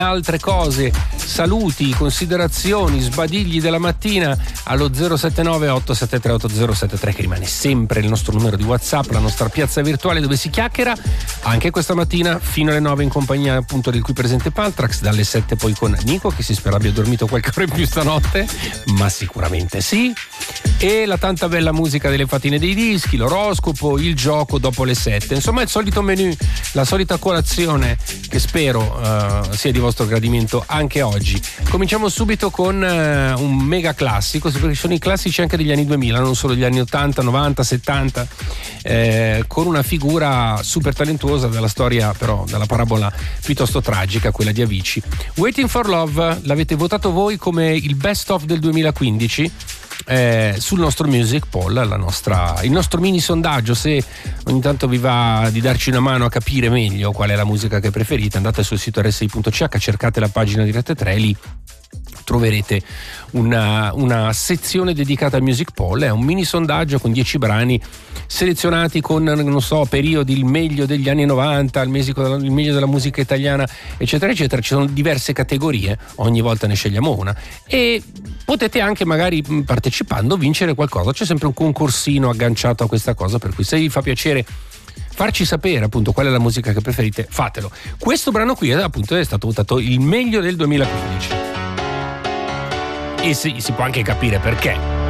altre cose, saluti, considerazioni, sbadigli della mattina allo 079 873 8073, che rimane sempre il nostro numero di WhatsApp, la nostra piazza virtuale dove si chiacchiera anche questa mattina fino alle 9 in compagnia appunto del qui presente Paltrax, dalle 7 poi con Nico, che si spera abbia dormito qualche ora in più stanotte, ma sicuramente sì, e la tanta bella musica delle fatine dei dischi, l'oroscopo, il gioco dopo le 7, insomma il solito menù, la solita colazione che spero sia di vostro gradimento anche oggi. Cominciamo subito con un mega classico, perché sono i classici anche degli anni 2000, non solo degli anni 80, 90, 70, con una figura super talentuosa della storia, però dalla parabola piuttosto tragica, quella di Avicii. Waiting for Love l'avete votato voi come il best of del 2015 sul nostro Music Poll, il nostro mini sondaggio. Se ogni tanto vi va di darci una mano a capire meglio qual è la musica che preferite, andate sul sito rsi.ch, cercate la pagina di Rete 3, lì troverete una sezione dedicata al Music Poll. È un mini sondaggio con 10 brani selezionati con, non so, periodi, il meglio degli anni 90, il meglio della musica italiana, eccetera eccetera. Ci sono diverse categorie, ogni volta ne scegliamo una e potete anche magari partecipando vincere qualcosa. C'è sempre un concorsino agganciato a questa cosa, per cui se vi fa piacere farci sapere appunto qual è la musica che preferite, fatelo. Questo brano qui appunto è stato votato il meglio del 2015 e si può anche capire perché.